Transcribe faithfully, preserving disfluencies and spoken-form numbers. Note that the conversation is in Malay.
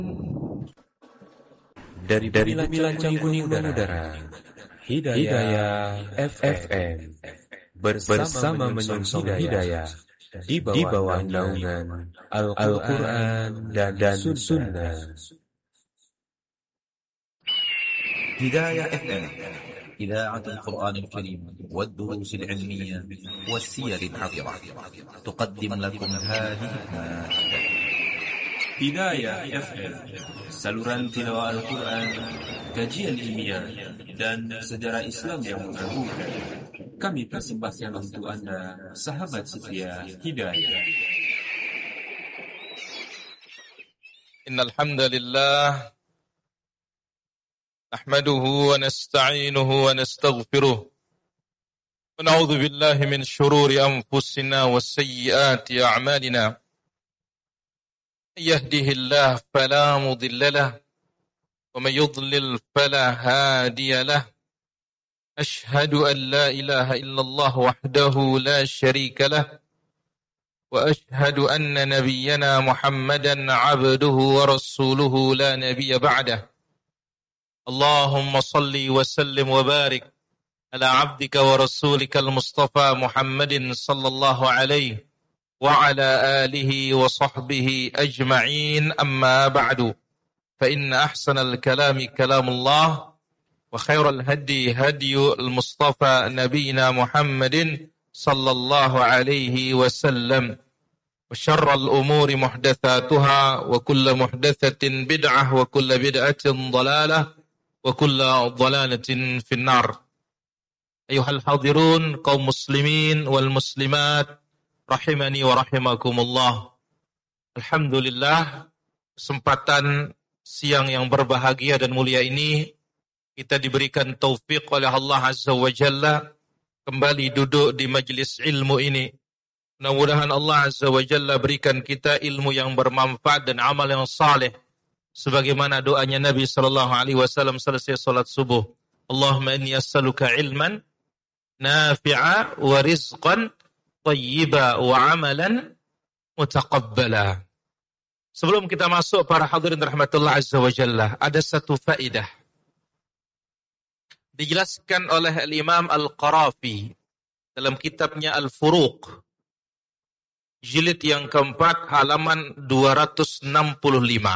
Dari dari bumi lancang udara, Hidayah F M bersama menyongsong hidayah di bawah naungan Al-Quran dan, dan Sunnah. هداية إف إم إذاعة القرآن الكريم والدروس العلمية والسير العطرة تقدم لكم هذه المادة. Hidayah F M, saluran tilawah Al-Quran, kajian ilmiah, dan sejarah Islam yang mengagumkan. Kami persembahkan untuk Anda, sahabat setia Hidayah. Innal hamdalillah nahmaduhu wa nasta'inuhu wa nastaghfiruh wa na'udzu billahi min shururi anfusina wa sayyiati a'malina. Yahdihillahu fala mudilla lahu wa may yudlil fala hadiya lahu. Ashhadu an la ilaha illallah wahdahu la syarika lahu wa ashhadu anna nabiyyana Muhammadan 'abduhu wa rasuluhu la nabiyya ba'dahu. Allahumma salli wa sallim wa barik ala 'abdika wa rasulika al-Mustafa Muhammadin sallallahu alaihi wa ala alihi wa sahbihi ajma'in, amma ba'du. Fa inna ahsanal kalami kalamullah wa khairal hadi hadiyu al-Mustafa nabiyina Muhammadin sallallahu alaihi wasallam. Wa syarral umuri muhdatsatuha wa kullu muhdatsatin bid'ah wa kullu bid'atin dhalalah wa kullu dhalalatin finnar. Ayuhal hadirun, kaum muslimin wal muslimat, rahimani wa rahimakumullah. Alhamdulillah, kesempatan siang yang berbahagia dan mulia ini kita diberikan taufik oleh Allah Azza wa Jalla kembali duduk di majlis ilmu ini. Mudah-mudahan Allah Azza wa Jalla berikan kita ilmu yang bermanfaat dan amal yang saleh, sebagaimana doanya Nabi sallallahu alaihi wasallam selesai salat subuh. Allahumma inni as'aluka ilman nafi'a wa rizqan thayyiba wa amalan mutaqabbala. Sebelum kita masuk, para hadirin rahmatullah azza wa jalla, ada satu faedah. Dijelaskan oleh Al-Imam Al-Qarafi dalam kitabnya Al-Furuq, jilid yang keempat, halaman dua ratus enam puluh lima.